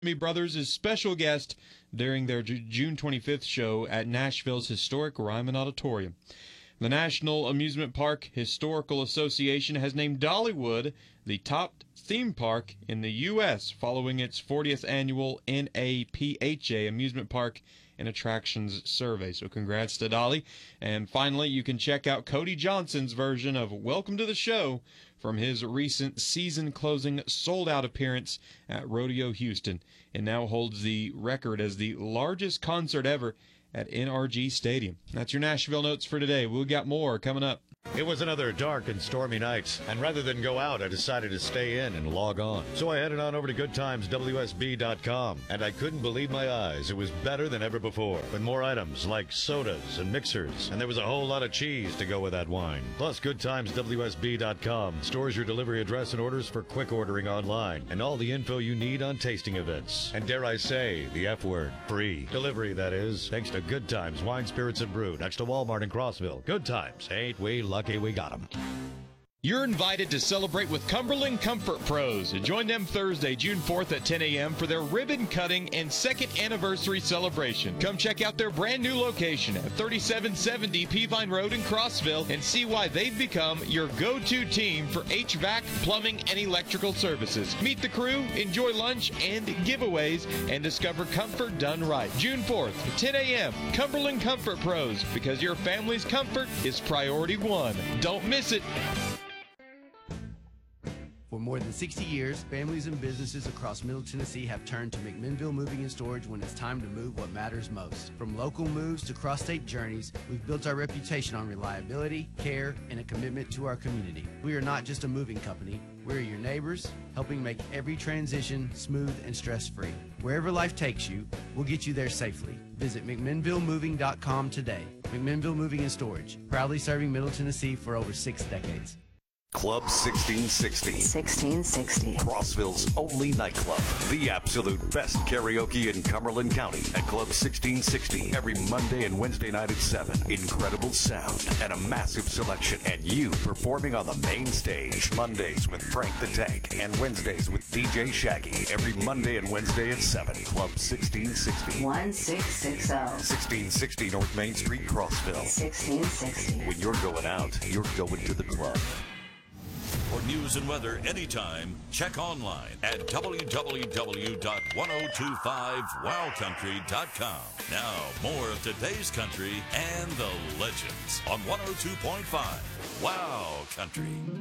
Me Brothers' special guest during their June 25th show at Nashville's historic Ryman Auditorium. The National Amusement Park Historical Association has named Dollywood the top theme park in the U.S. following its 40th annual NAPHA Amusement Park and Attractions Survey. So congrats to Dolly. And finally, you can check out Cody Johnson's version of Welcome to the Show from his recent season-closing sold-out appearance at Rodeo Houston. It now holds the record as the largest concert ever at NRG Stadium. That's your Nashville Notes for today. We'll got more coming up. It was another dark and stormy night, and rather than go out, I decided to stay in and log on. So I headed on over to GoodTimesWSB.com, and I couldn't believe my eyes. It was better than ever before, with more items like sodas and mixers, and there was a whole lot of cheese to go with that wine. Plus, GoodTimesWSB.com stores your delivery address and orders for quick ordering online, and all the info you need on tasting events. And dare I say, the F word, free. Delivery, that is, thanks to Good Times Wine, Spirits, and Brew, next to Walmart in Crossville. Good Times, ain't we lucky we got them. You're invited to celebrate with Cumberland Comfort Pros. Join them Thursday, June 4th at 10 a.m. for their ribbon cutting and second anniversary celebration. Come check out their brand new location at 3770 Peavine Road in Crossville and see why they've become your go-to team for HVAC, plumbing, and electrical services. Meet the crew, enjoy lunch and giveaways, and discover comfort done right. June 4th, 10 a.m. Cumberland Comfort Pros, because your family's comfort is priority one. Don't miss it. For more than 60 years, families and businesses across Middle Tennessee have turned to McMinnville Moving and Storage when it's time to move what matters most. From local moves to cross-state journeys, we've built our reputation on reliability, care, and a commitment to our community. We are not just a moving company. We're your neighbors, helping make every transition smooth and stress-free. Wherever life takes you, we'll get you there safely. Visit McMinnvilleMoving.com today. McMinnville Moving and Storage, proudly serving Middle Tennessee for over 6 decades. Club 1660. 1660. Crossville's only nightclub. The absolute best karaoke in Cumberland County at Club 1660. Every Monday and Wednesday night at 7. Incredible sound and a massive selection. And you performing on the main stage. Mondays with Frank the Tank and Wednesdays with DJ Shaggy. Every Monday and Wednesday at 7. Club 1660. 1660. 1660 North Main Street, Crossville. 1660. When you're going out, you're going to the club. For news and weather anytime, check online at www.1025wowcountry.com. Now, more of today's country and the legends on 102.5 Wow Country.